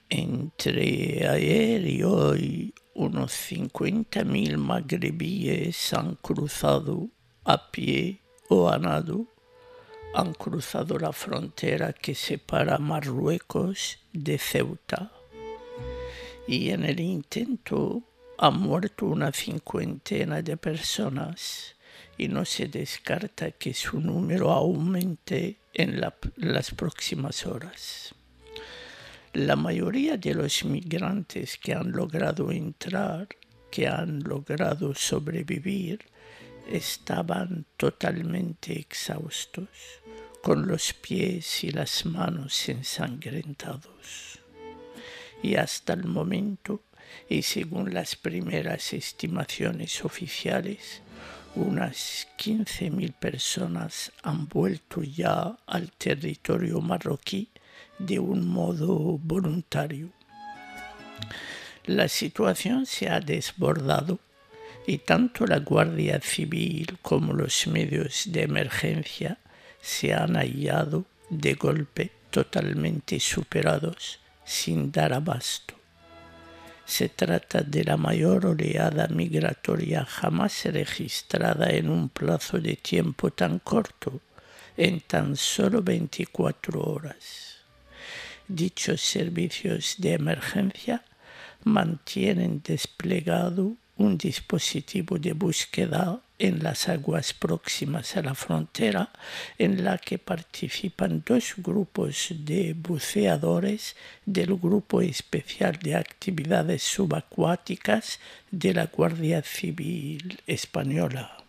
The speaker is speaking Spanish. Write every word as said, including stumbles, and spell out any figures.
Entre ayer y hoy, unos cincuenta mil magrebíes han cruzado a pie o a nado, han cruzado la frontera que separa Marruecos de Ceuta. Y en el intento han muerto una cincuentena de personas y no se descarta que su número aumente en la, las próximas horas. La mayoría de los migrantes que han logrado entrar, que han logrado sobrevivir, estaban totalmente exhaustos, con los pies y las manos ensangrentados. Y hasta el momento, y según las primeras estimaciones oficiales, unas quince mil personas han vuelto ya al territorio marroquí de un modo voluntario. La situación se ha desbordado y tanto la Guardia Civil como los medios de emergencia se han hallado de golpe totalmente superados, sin dar abasto. Se trata de la mayor oleada migratoria jamás registrada en un plazo de tiempo tan corto, en tan solo veinticuatro horas. Dichos servicios de emergencia mantienen desplegado un dispositivo de búsqueda en las aguas próximas a la frontera, en la que participan dos grupos de buceadores del Grupo Especial de Actividades Subacuáticas de la Guardia Civil Española.